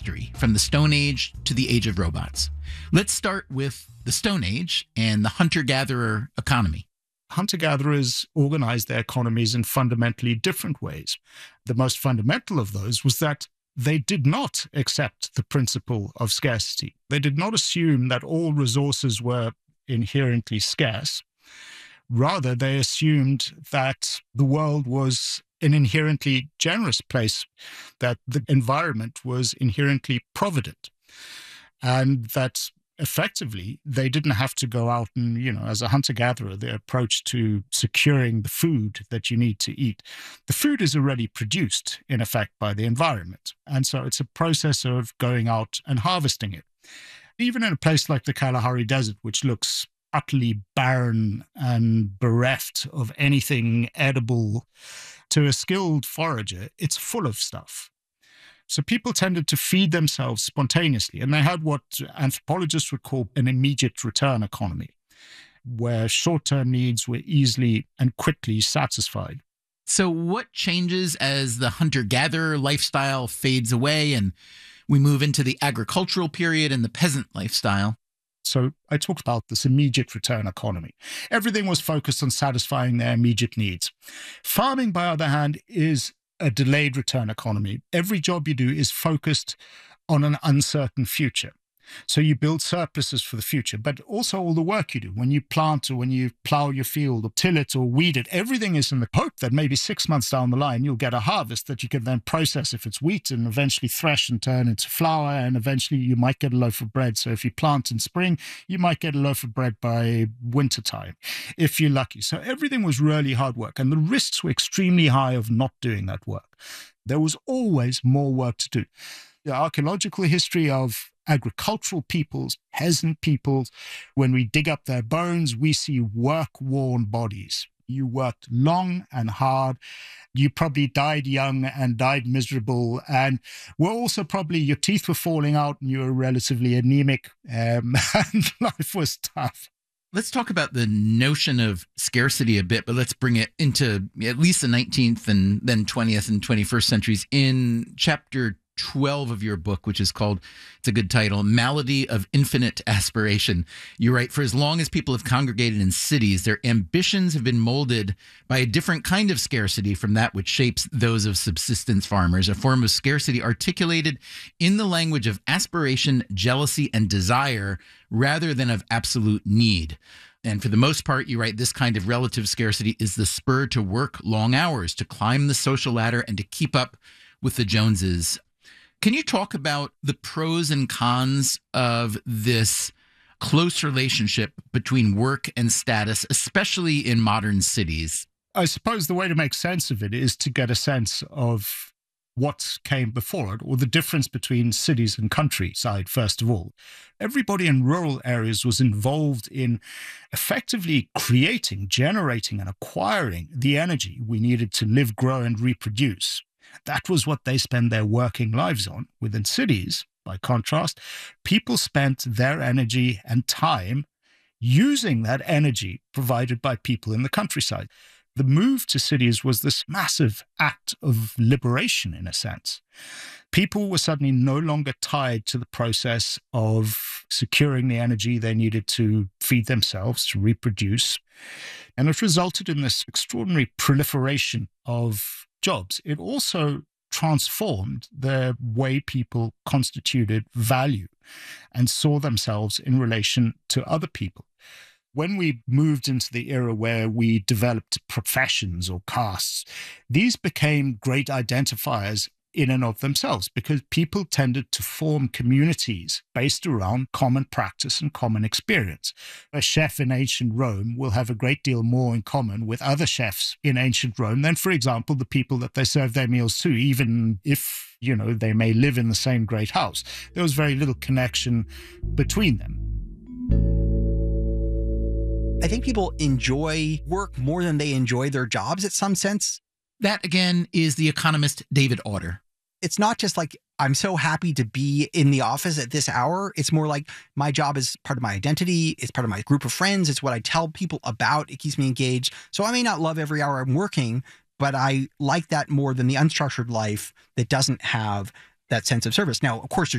history from the Stone Age to the Age of Robots. Let's start with the Stone Age and the hunter-gatherer economy. Hunter-gatherers organized their economies in fundamentally different ways. The most fundamental of those was that they did not accept the principle of scarcity. They did not assume that all resources were inherently scarce. Rather, they assumed that the world was an inherently generous place, that the environment was inherently provident, and that effectively they didn't have to go out and, as a hunter-gatherer, their approach to securing the food that you need to eat. The food is already produced, in effect, by the environment. And so it's a process of going out and harvesting it. Even in a place like the Kalahari Desert, which looks utterly barren and bereft of anything edible, to a skilled forager, it's full of stuff. So people tended to feed themselves spontaneously, and they had what anthropologists would call an immediate return economy, where short-term needs were easily and quickly satisfied. So what changes as the hunter-gatherer lifestyle fades away and we move into the agricultural period and the peasant lifestyle? So I talked about this immediate return economy. Everything was focused on satisfying their immediate needs. Farming, by the other hand, is a delayed return economy. Every job you do is focused on an uncertain future. So you build surpluses for the future, but also all the work you do. When you plant or when you plow your field or till it or weed it, everything is in the hope that maybe 6 months down the line, you'll get a harvest that you can then process if it's wheat and eventually thresh and turn into flour. And eventually you might get a loaf of bread. So if you plant in spring, you might get a loaf of bread by wintertime, if you're lucky. So everything was really hard work, and the risks were extremely high of not doing that work. There was always more work to do. The archaeological history of agricultural peoples, peasant peoples, when we dig up their bones, we see work-worn bodies. You worked long and hard. You probably died young and died miserable, and were also probably your teeth were falling out and you were relatively anemic, and life was tough. Let's talk about the notion of scarcity a bit, but let's bring it into at least the 19th and then 20th and 21st centuries. In chapter 12 of your book, which is called, it's a good title, Malady of Infinite Aspiration. You write, for as long as people have congregated in cities, their ambitions have been molded by a different kind of scarcity from that which shapes those of subsistence farmers, a form of scarcity articulated in the language of aspiration, jealousy, and desire, rather than of absolute need. And for the most part, you write, this kind of relative scarcity is the spur to work long hours, to climb the social ladder, and to keep up with the Joneses. Can you talk about the pros and cons of this close relationship between work and status, especially in modern cities? I suppose the way to make sense of it is to get a sense of what came before it, or the difference between cities and countryside, first of all. Everybody in rural areas was involved in effectively creating, generating, and acquiring the energy we needed to live, grow, and reproduce. That was what they spent their working lives on. Within cities, by contrast, people spent their energy and time using that energy provided by people in the countryside. The move to cities was this massive act of liberation, in a sense. People were suddenly no longer tied to the process of securing the energy they needed to feed themselves, to reproduce. And it resulted in this extraordinary proliferation of jobs. It also transformed the way people constituted value and saw themselves in relation to other people. When we moved into the era where we developed professions or castes, these became great identifiers in and of themselves, because people tended to form communities based around common practice and common experience. A chef in ancient Rome will have a great deal more in common with other chefs in ancient Rome than, for example, the people that they serve their meals to, even if, they may live in the same great house. There was very little connection between them. I think people enjoy work more than they enjoy their jobs in some sense. That, again, is the economist David Autor. It's not just like, I'm so happy to be in the office at this hour. It's more like my job is part of my identity. It's part of my group of friends. It's what I tell people about. It keeps me engaged. So I may not love every hour I'm working, but I like that more than the unstructured life that doesn't have that sense of service. Now, of course,